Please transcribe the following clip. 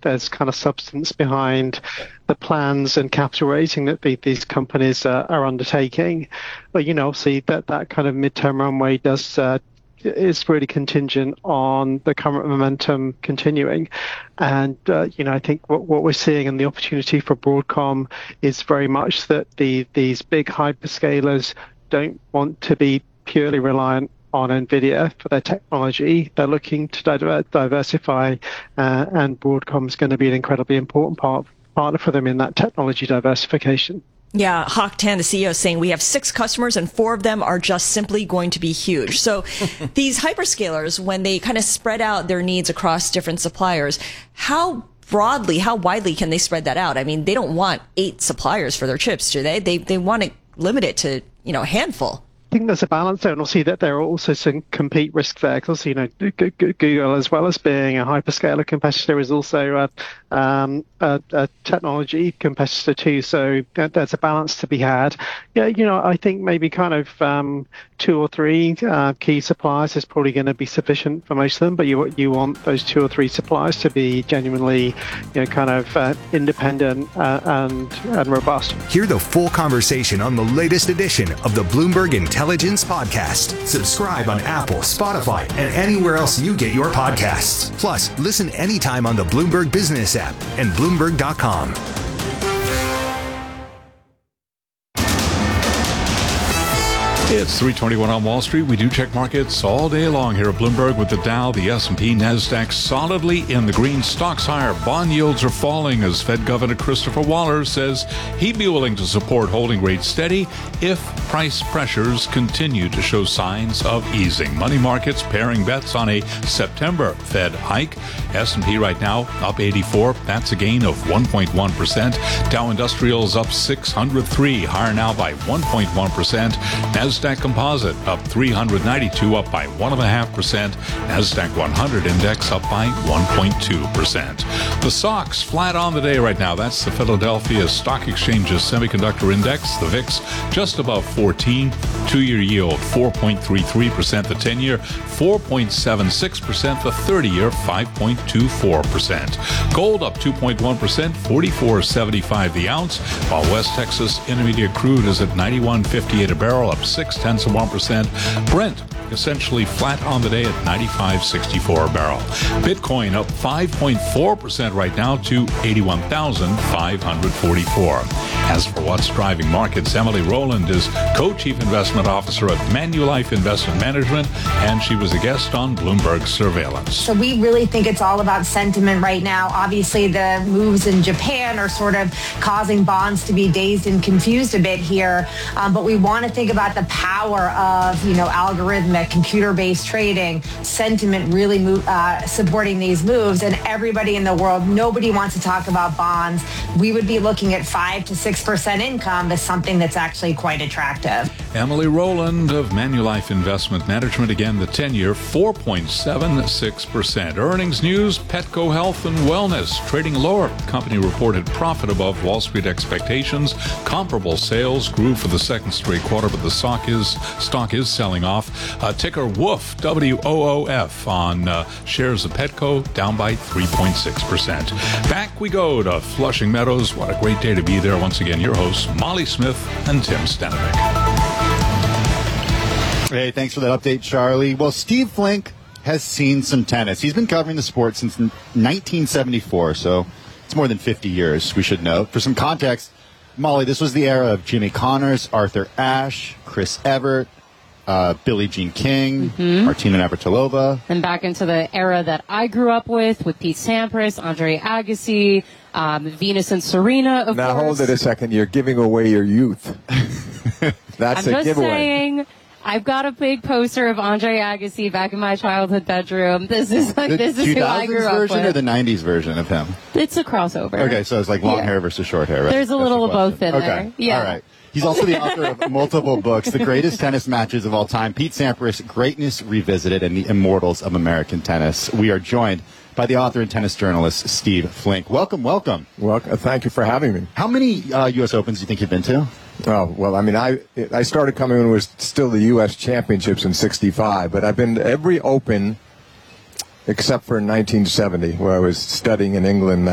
there's kind of substance behind the plans and capital raising that these companies are undertaking. But, obviously that kind of midterm runway is really contingent on the current momentum continuing. And, I think what we're seeing and the opportunity for Broadcom is very much that these big hyperscalers don't want to be purely reliant on NVIDIA for their technology. They're looking to diversify, and Broadcom's going to be an incredibly important partner for them in that technology diversification. Yeah, Hock Tan, the CEO, is saying we have 6 customers and 4 of them are just simply going to be huge. So these hyperscalers, when they kind of spread out their needs across different suppliers, how widely can they spread that out? I mean, they don't want 8 suppliers for their chips, do they? They want to limit it to, a handful. I think there's a balance there, and we'll see that there are also some compete risks there. Because Google, as well as being a hyperscaler competitor, is also a technology competitor too. So there's a balance to be had. Yeah, I think maybe kind of 2 or 3 key suppliers is probably going to be sufficient for most of them. But you want those 2 or 3 suppliers to be genuinely, kind of independent and robust. Hear the full conversation on the latest edition of the Bloomberg Intelligence Podcast. Subscribe on Apple, Spotify, and anywhere else you get your podcasts. Plus, listen anytime on the Bloomberg Business app and Bloomberg.com. It's 3:21 on Wall Street. We do check markets all day long here at Bloomberg with the Dow, the S&P, NASDAQ solidly in the green. Stocks higher. Bond yields are falling as Fed Governor Christopher Waller says he'd be willing to support holding rates steady if price pressures continue to show signs of easing. Money markets pairing bets on a September Fed hike. S&P right now up 84. That's a gain of 1.1%. Dow Industrials up 603, higher now by 1.1%. NASDAQ Composite up 392, up by 1.5%. NASDAQ 100 index up by 1.2%. The SOX flat on the day right now. That's the Philadelphia Stock Exchange's Semiconductor Index. The VIX just above 14. 2-year yield 4.33%. The 10-year 4.76%. The 30-year 5.24%. Gold up 2.1%. 44.75 the ounce. While West Texas Intermediate crude is at 91.58 a barrel, up 0.6%. Brent essentially flat on the day at 95.64 a barrel. Bitcoin up 5.4% right now to 81,544. As for what's driving markets, Emily Rowland is Co-Chief Investment Officer at Manulife Investment Management, and she was a guest on Bloomberg Surveillance. So we really think it's all about sentiment right now. Obviously, the moves in Japan are sort of causing bonds to be dazed and confused a bit here, but we want to think about the power of, algorithmic computer-based trading, sentiment really supporting these moves, and everybody in the world, nobody wants to talk about bonds. We would be looking at 5 to 6% income as something that's actually quite attractive. Emily Rowland of Manulife Investment Management, again, the 10-year 4.76%. Earnings news, Petco Health and Wellness trading lower. Company reported profit above Wall Street expectations. Comparable sales grew for the second straight quarter, but the stock is selling off. Ticker WOOF, W-O-O-F, on shares of Petco, down by 3.6%. Back we go to Flushing Meadows. What a great day to be there. Once again, your hosts, Molly Smith and Tim Stenavik. Hey, thanks for that update, Charlie. Well, Steve Flink has seen some tennis. He's been covering the sport since 1974, so it's more than 50 years, we should note. For some context, Molly, this was the era of Jimmy Connors, Arthur Ashe, Chris Evert, Billie Jean King, Martina Navratilova. And back into the era that I grew up with Pete Sampras, Andre Agassi, Venus and Serena, of course. Now hold it a second. You're giving away your youth. That's a giveaway. I'm just saying, I've got a big poster of Andre Agassi back in my childhood bedroom. This is who I grew up with. The 2000s version or the 90s version of him? It's a crossover. Okay, so it's like long hair versus short hair, right? There's a little of both in there. Yeah. All right. He's also the author of multiple books, The Greatest Tennis Matches of All Time, Pete Sampras, Greatness Revisited, and The Immortals of American Tennis. We are joined by the author and tennis journalist, Steve Flink. Welcome. Welcome. Thank you for having me. How many U.S. Opens do you think you've been to? Oh, well, I mean, I started coming when it was still the U.S. Championships in '65, but I've been to every Open except for 1970, where I was studying in England.